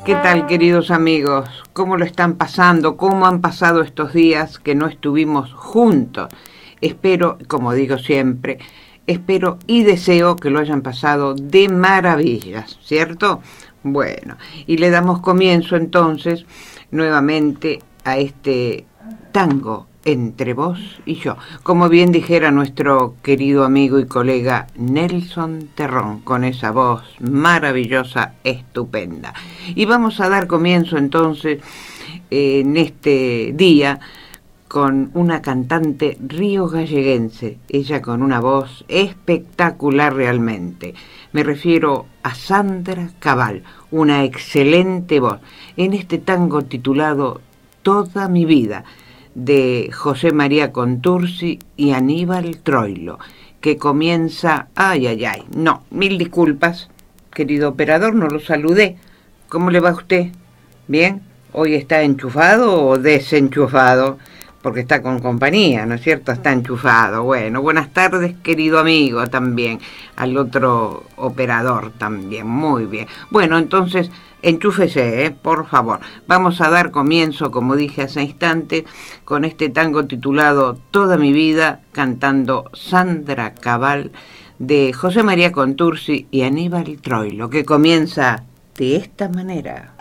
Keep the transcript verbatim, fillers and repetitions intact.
¿Qué tal, queridos amigos? ¿Cómo lo están pasando? ¿Cómo han pasado estos días que no estuvimos juntos? Espero, como digo siempre, espero y deseo que lo hayan pasado de maravillas, ¿cierto? Bueno, y le damos comienzo entonces nuevamente a este tango entre vos y yo, como bien dijera nuestro querido amigo y colega Nelson Terrón, con esa voz maravillosa, estupenda. Y vamos a dar comienzo entonces eh, en este día con una cantante río-galleguense, ella con una voz espectacular realmente. Me refiero a Sandra Cabal, una excelente voz, en este tango titulado Toda mi vida, de José María Contursi y Aníbal Troilo, que comienza... Ay, ay, ay, no, mil disculpas, querido operador, no lo saludé. ¿Cómo le va a usted? ¿Bien? ¿Hoy está enchufado o desenchufado? Porque está con compañía, ¿no es cierto? Está enchufado. Bueno, buenas tardes, querido amigo, también. Al otro operador también, muy bien. Bueno, entonces, enchúfese, ¿eh? Por favor. Vamos a dar comienzo, como dije hace instantes, con este tango titulado Toda mi vida, cantando Sandra Cabal, de José María Contursi y Aníbal Troilo, que comienza de esta manera.